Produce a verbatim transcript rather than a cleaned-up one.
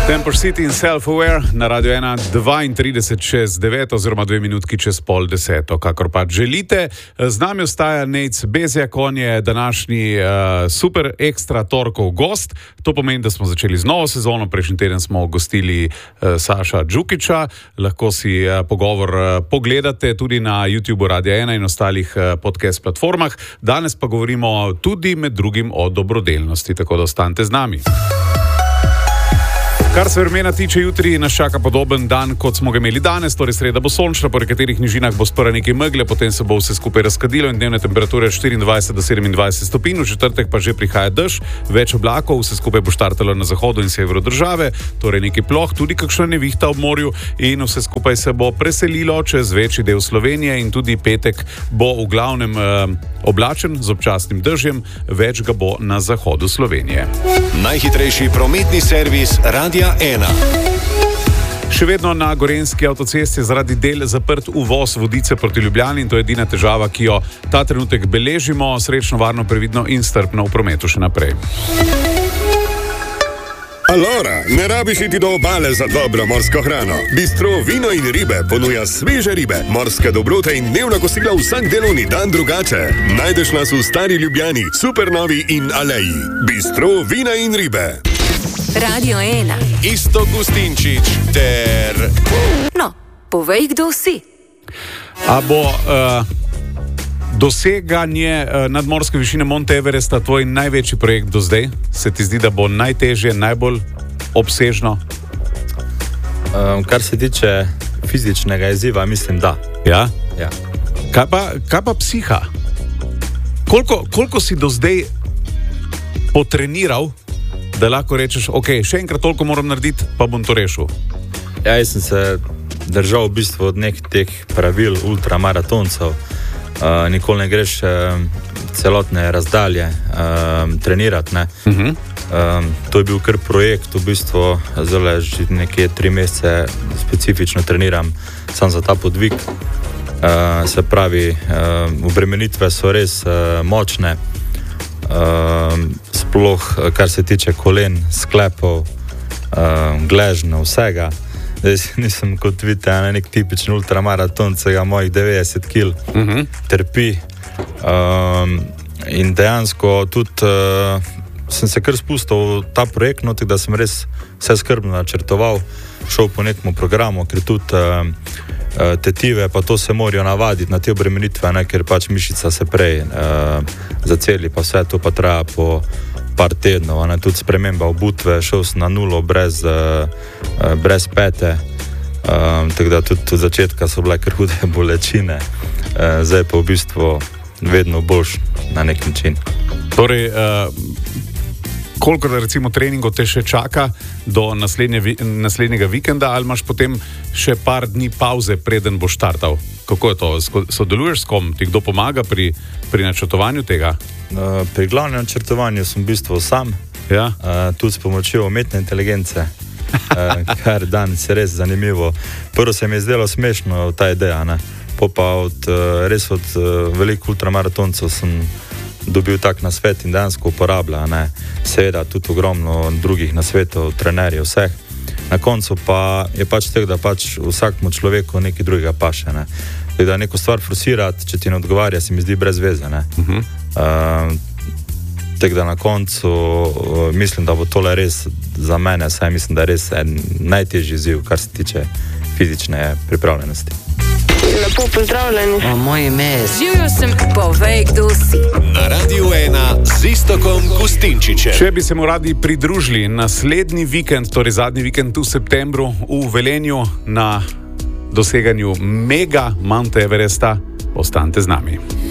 Temper City in Self-Aware na Radio ena, dvaintrideset čez devet oziroma dve minutki čez pol deseto, kakor pa želite. Z nami ostaja Nejc Bezjak, on je današnji uh, super ekstra torkov gost. To pomeni, da smo začeli z novo sezono. Prejšnji teden smo gostili uh, Saša Džukića. Lahko si uh, pogovor uh, pogledate tudi na YouTubeu Radio ena in ostalih uh, podcast platformah. Danes pa govorimo tudi med drugim o dobrodelnosti, tako da ostanite z nami. Kar se vremena tiče, jutri nas čaka podoben dan, kot smo ga imeli danes, torej sreda bo sončna, po nekaterih nižinah bo sprva nekaj megle, potem se bo vse skupaj razkadilo in dnevne temperature štiriindvajset do sedemindvajset stopinj, v četrtek pa že prihaja dež, več oblakov, vse skupaj bo štartalo na zahodu in severu države, torej nekaj ploh, tudi kakšna nevihta ob morju in vse skupaj se bo preselilo čez večji del Slovenije in tudi petek bo v glavnem eh, oblačen z občasnim dežjem, več ga bo na zahodu Slovenije. Najhitrejši prometni servis Radia ena. Še vedno na Gorenjski avtocesti zaradi del zaprt uvoz Vodice proti Ljubljani in to je edina težava, ki jo ta trenutek beležimo. Srečno, varno, previdno in strpno v prometu še naprej. Alora, ne rabiš iti do obale za dobro morsko hrano. Bistro Vino in ribe ponuja sveže ribe, morske dobrote in dnevna kosila vsak delovni dan drugače. Najdeš nas v Stari Ljubljani, Supernovi in Aleji. Bistro Vina in ribe. Radio ena. Isto Gustinčič ter... No, povej, kdo si. A bo uh, doseganje uh, nadmorske višine Monte Everesta tvoj največji projekt do zdaj? Se ti zdi, da bo najtežje, najbolj obsežno? Um, kar se tiče fizičnega izziva, mislim, da. Ja? Ja. Kaj pa, kaj pa psiha? Koliko, koliko si do zdaj potreniral, da lahko rečeš, ok, še enkrat toliko moram narediti, pa bom to rešil? Ja, jaz sem se držal v bistvu od nekih teh pravil ultramaratoncev. Uh, nikoli ne greš uh, celotne razdalje uh, trenirati, ne. Uh-huh. Um, to je bil kar projekt, v bistvu zelo že nekje tri mesece specifično treniram sam za ta podvig. Uh, se pravi, uh, obremenitve so res uh, močne. Uh, sploh kar se tiče kolen, sklepov, uh, gležnjev, vsega. Zdaj nisem, kot vidite, nek tipičen ultramaraton, vsega mojih devetdeset kilogramov uh-huh. trpi. Um, in dejansko tudi uh, sem se kar spustil v ta projekt, no, tako da sem res vse skrbno načrtoval, šel po nekom programu, ker tudi uh, tetive, pa to se morajo navaditi na te obremenitve, ne, ker pač mišica se prej uh, zaceli, pa vse to pa traja po par tednov, ne, tudi sprememba obutve, šel sem na nulo brez, uh, brez pete, uh, tako da tudi od začetka so bile kar hude bolečine, uh, zdaj pa v bistvu vedno boljš na nek način. Torej, uh, koliko recimo treningov te še čaka do naslednje, naslednjega vikenda, ali imaš potem še par dni pauze, preden boš štartal? Kako je to? Sodeluješ s kom? Ti kdo pomaga pri, pri načrtovanju tega? Uh, pri glavnem načrtovanju sem v bistvu sam, ja? uh, tudi s pomočjo umetne inteligence, uh, kar danes je res zanimivo. Prvo se mi je zdelo smešno ta ideja, ne? Po pa od, uh, res od uh, velikih ultramaratoncev sem dobil tak nasvet in dejansko uporablja, ne. Seveda tudi ogromno drugih nasvetov, trenerjev, vseh. Na koncu pa je pač tako, da pač vsakmu človeku nekaj drugega paše, ne. Tako da neko stvar forsirati, če ti ne odgovarja, se mi zdi brez veze, ne. Uh-huh. Uh, tako da na koncu uh, mislim, da bo tole res za mene, saj mislim, da je res en najtežji izziv, kar se tiče fizične pripravljenosti. Lepo pozdravljeni. O, moje ime je. Živjo sem, povej, kdo si. Na Radiu ena z Istokom Gustinčičem. Če bi se mu radi pridružili naslednji vikend, torej zadnji vikend v septembru v Velenju na doseganju mega Monte Everesta, ostanite z nami.